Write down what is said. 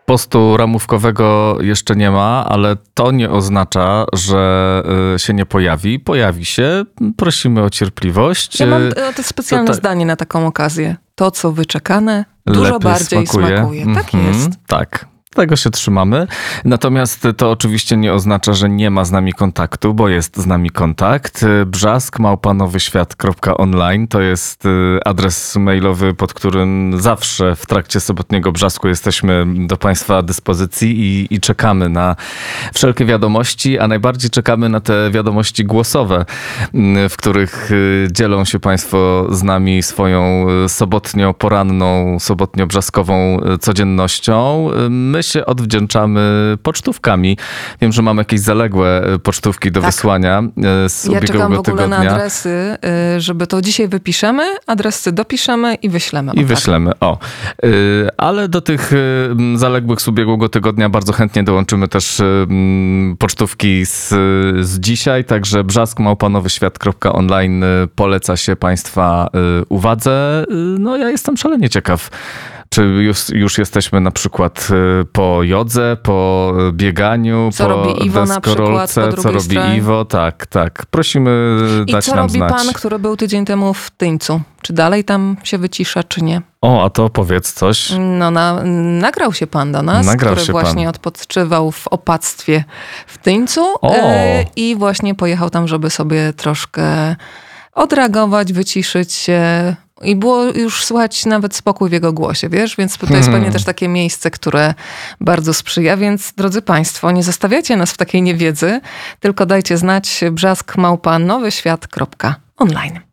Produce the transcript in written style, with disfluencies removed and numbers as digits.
Postu ramówkowego jeszcze nie ma, ale to nie oznacza, że się nie pojawi. Pojawi się. Prosimy o cierpliwość. Ja mam to specjalne zdanie na taką okazję. To, co wyczekane, dużo bardziej smakuje. Tak jest. Tak. Tego się trzymamy. Natomiast to oczywiście nie oznacza, że nie ma z nami kontaktu, bo jest z nami kontakt. brzask@nowyświat.online to jest adres mailowy, pod którym zawsze w trakcie sobotniego Brzasku jesteśmy do Państwa dyspozycji i czekamy na wszelkie wiadomości, a najbardziej czekamy na te wiadomości głosowe, w których dzielą się Państwo z nami swoją sobotnio-poranną, sobotnio-brzaskową codziennością. My się odwdzięczamy pocztówkami. Wiem, że mam jakieś zaległe pocztówki do wysłania z ubiegłego tygodnia. Ja czekam w ogóle na adresy, żeby to dzisiaj wypiszemy, adresy dopiszemy i wyślemy. Wyślemy, ale do tych zaległych z ubiegłego tygodnia bardzo chętnie dołączymy też pocztówki z dzisiaj, także brzask@nowyświat.online poleca się Państwa uwadze. No ja jestem szalenie ciekaw, czy już jesteśmy na przykład po jodze, po bieganiu, co po robi Iwo deskorolce, na przykład, co robi Iwo, tak. Prosimy dać nam znać. I co robi pan, który był tydzień temu w Tyńcu? Czy dalej tam się wycisza, czy nie? A to powiedz coś. No, nagrał się pan do nas, który właśnie odpoczywał w opactwie w Tyńcu i właśnie pojechał tam, żeby sobie troszkę odreagować, wyciszyć się. I było już słychać nawet spokój w jego głosie, wiesz? Więc to jest pewnie też takie miejsce, które bardzo sprzyja. Więc, drodzy Państwo, nie zostawiacie nas w takiej niewiedzy, tylko dajcie znać brzask@nowyświat.online.